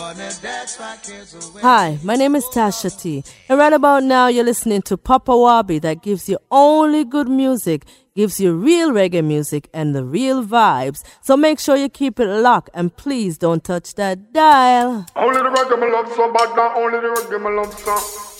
Hi, my name is Tasha T, and right about now you're listening to Papa Wabi that gives you only good music, gives you real reggae music and the real vibes. So make sure you keep it locked and please don't touch that dial. Only the reggae me love so bad, now only the reggae me love so.